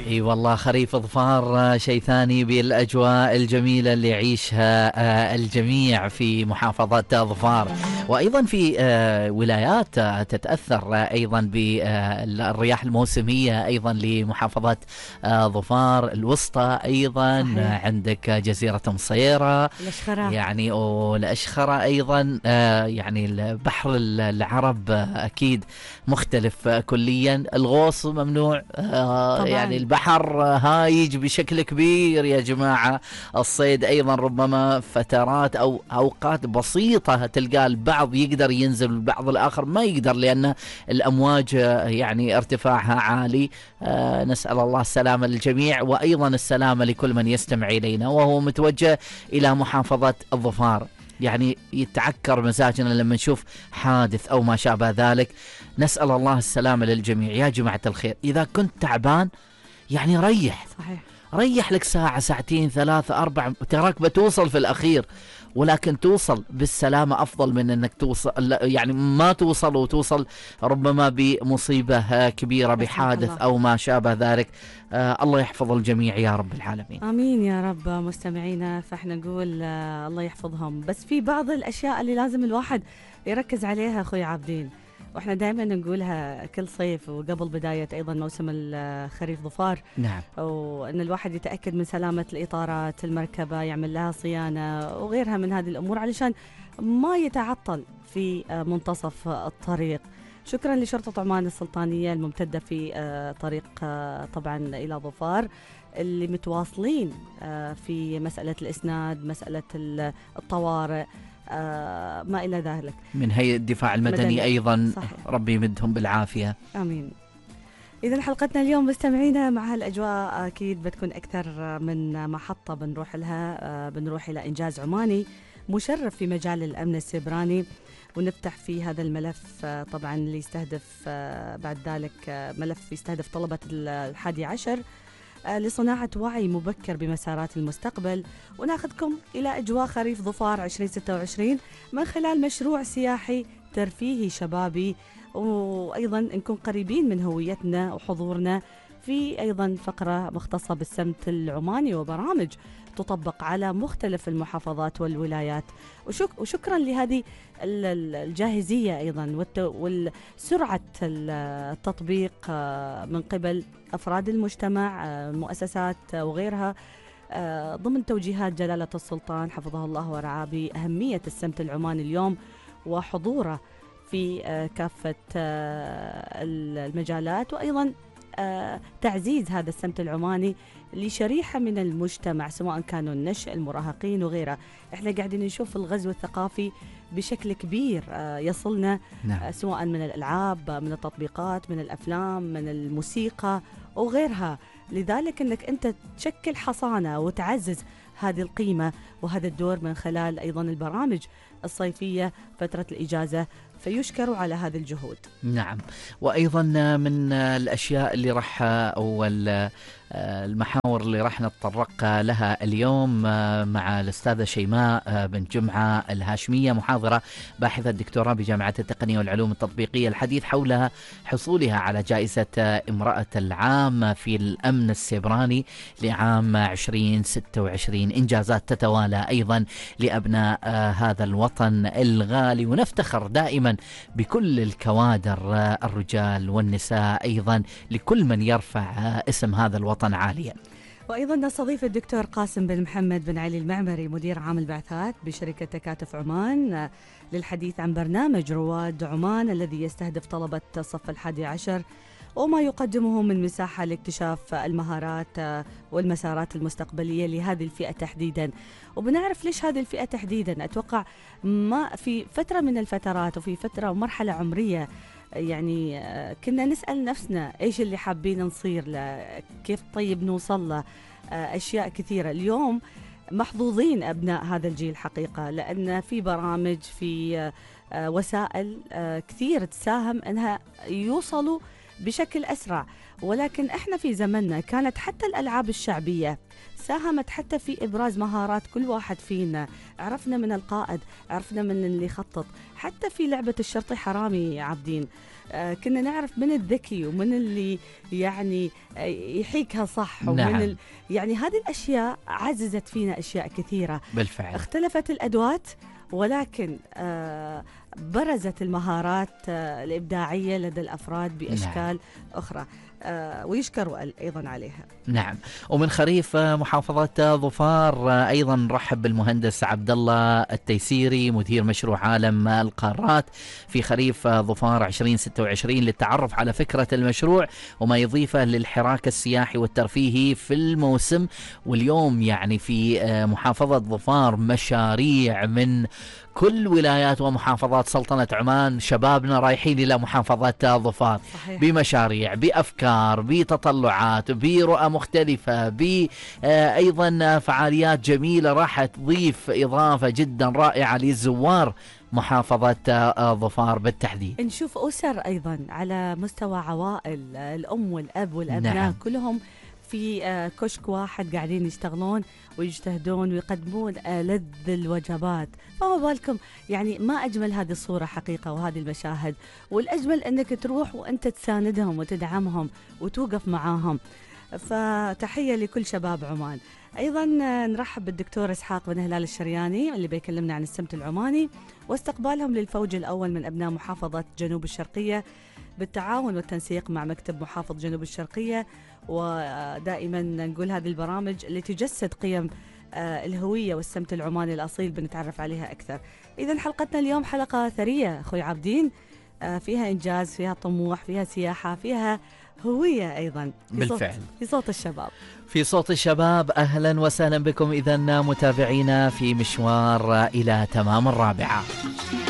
اي والله خريف ظفار شيء ثاني بالاجواء الجميله اللي يعيشها الجميع في محافظه ظفار، وايضا في ولايات تتاثر ايضا بالرياح الموسميه ايضا لمحافظه ظفار الوسطى ايضا. صحيح. عندك جزيره مصيره الأشخرة يعني، والاشخره ايضا. يعني البحر العرب اكيد مختلف كليا، الغوص ممنوع. يعني طبعا. البحر هايج بشكل كبير يا جماعة. الصيد أيضا ربما فترات أو أوقات بسيطة تلقى البعض يقدر ينزل والبعض الآخر ما يقدر، لأن الأمواج يعني ارتفاعها عالي. نسأل الله السلامة للجميع، وأيضا السلامة لكل من يستمع إلينا وهو متوجه إلى محافظة الظفار. يعني يتعكر مزاجنا لما نشوف حادث أو ما شابه ذلك. نسأل الله السلامة للجميع يا جماعة الخير. إذا كنت تعبان يعني ريح، صحيح. ريح لك ساعة ساعتين ثلاثة أربعة، تراك بتوصل في الأخير، ولكن توصل بالسلامة أفضل من أنك توصل يعني ما توصل وتوصل ربما بمصيبة كبيرة بحادث أو ما شابه ذلك. الله يحفظ الجميع يا رب العالمين. آمين يا رب. مستمعينا فإحنا نقول الله يحفظهم، بس في بعض الأشياء اللي لازم الواحد يركز عليها أخوي عابدين، واحنا دائما نقولها كل صيف وقبل بداية أيضا موسم الخريف ظفار. نعم. وأن الواحد يتأكد من سلامة الإطارات، المركبة يعمل لها صيانة وغيرها من هذه الأمور علشان ما يتعطل في منتصف الطريق. شكرا لشرطة عمان السلطانية الممتدة في طريق طبعا إلى ظفار، اللي متواصلين في مسألة الإسناد، مسألة الطوارئ، ما إلى ذلك. من هيئة الدفاع المدني أيضا. صحيح. ربي يمدهم بالعافية. آمين. إذا حلقتنا اليوم مستمعينا مع هالأجواء أكيد بتكون أكثر من محطة بنروح لها. بنروح إلى إنجاز عماني مشرف في مجال الأمن السيبراني، ونفتح في هذا الملف طبعا اللي يستهدف بعد ذلك ملف يستهدف طلبة 11 لصناعة وعي مبكر بمسارات المستقبل، وناخذكم إلى أجواء خريف ظفار 2026 من خلال مشروع سياحي ترفيهي شبابي، وأيضا نكون قريبين من هويتنا وحضورنا في أيضا فقرة مختصة بالسمت العماني وبرامج تطبق على مختلف المحافظات والولايات. وشكرا لهذه الجاهزية أيضا والسرعة التطبيق من قبل أفراد المجتمع، مؤسسات وغيرها، ضمن توجيهات جلالة السلطان حفظه الله ورعاه بأهمية السمت العماني اليوم وحضوره في كافة المجالات، وأيضا تعزيز هذا السمت العماني لشريحة من المجتمع سواء كانوا النشء، المراهقين وغيرها. احنا قاعدين نشوف الغزو الثقافي بشكل كبير يصلنا. نعم. سواء من الألعاب، من التطبيقات، من الأفلام، من الموسيقى وغيرها. لذلك أنك أنت تشكل حصانة وتعزز هذه القيمة وهذا الدور من خلال أيضا البرامج الصيفية فترة الإجازة، فيشكروا على هذه الجهود. نعم. وأيضا من الأشياء اللي راح أو المحاور اللي راح نتطرق لها اليوم مع الأستاذة شيماء بن جمعة الهاشمية، محاضرة باحثة دكتوراه بجامعة التقنية والعلوم التطبيقية، الحديث حول حصولها على جائزة امرأة العام في الأمن السيبراني لعام 2026. إنجازات تتوالى أيضا لأبناء هذا الوطن الغالي، ونفتخر دائما بكل الكوادر، الرجال والنساء، أيضا لكل من يرفع اسم هذا الوطن عاليا. وأيضا نستضيف الدكتور قاسم بن محمد بن علي المعمري، مدير عام البعثات بشركة تكاتف عمان، للحديث عن برنامج رواد عمان الذي يستهدف طلبة صف 11 وما يقدمه من مساحة لاكتشاف المهارات والمسارات المستقبلية لهذه الفئة تحديدا. وبنعرف ليش هذه الفئة تحديدا. أتوقع ما في فترة من الفترات وفي فترة ومرحلة عمرية يعني كنا نسأل نفسنا إيش اللي حابين نصير له، كيف طيب نوصل له، أشياء كثيرة. اليوم محظوظين أبناء هذا الجيل حقيقة، لأن في برامج، في وسائل كثير تساهم أنها يوصلوا بشكل أسرع. ولكن إحنا في زمننا كانت حتى الألعاب الشعبية ساهمت حتى في إبراز مهارات كل واحد فينا. عرفنا من القائد، عرفنا من اللي خطط، حتى في لعبة الشرطي حرامي عابدين كنا نعرف من الذكي ومن اللي يعني يحيكها صح، ومن نعم. يعني هذه الأشياء عززت فينا أشياء كثيرة. بالفعل. اختلفت الأدوات، ولكن برزت المهارات الإبداعية لدى الأفراد بأشكال أخرى، ويشكروا أيضا عليها. نعم. ومن خريف محافظة ظفار أيضا نرحب بالمهندس عبد الله التيسيري مدير مشروع عالم القارات في خريف ظفار 2026 للتعرف على فكرة المشروع وما يضيفه للحراك السياحي والترفيهي في الموسم. واليوم يعني في محافظة ظفار مشاريع من كل ولايات ومحافظات سلطنة عمان، شبابنا رايحين إلى محافظة ظفار. صحيح. بمشاريع، بأفكار، بتطلعات، برؤى مختلفة، أيضا فعاليات جميلة راح تضيف إضافة جدا رائعة للزوار محافظة ظفار بالتحديد. نشوف أسر أيضا على مستوى عوائل، الأم والأب والأبناء. نعم. كلهم في كشك واحد قاعدين يشتغلون ويجتهدون ويقدمون ألذ الوجبات. فما بالكم يعني ما أجمل هذه الصورة حقيقة وهذه المشاهد، والأجمل أنك تروح وأنت تساندهم وتدعمهم وتوقف معاهم. فتحية لكل شباب عمان. أيضا نرحب بالدكتور إسحاق بن هلال الشرياني اللي بيكلمنا عن السمت العماني واستقبالهم للفوج الأول من أبناء محافظة جنوب الشرقية بالتعاون والتنسيق مع مكتب محافظ جنوب الشرقية. ودائما نقول هذه البرامج اللي تجسد قيم الهوية والسمت العماني الأصيل بنتعرف عليها أكثر. إذن حلقتنا اليوم حلقة ثرية أخوي عابدين، فيها إنجاز، فيها طموح، فيها سياحة، فيها هوية أيضا بالفعل. في صوت الشباب. في صوت الشباب. أهلا وسهلا بكم إذن متابعينا في مشوار إلى تمام 4.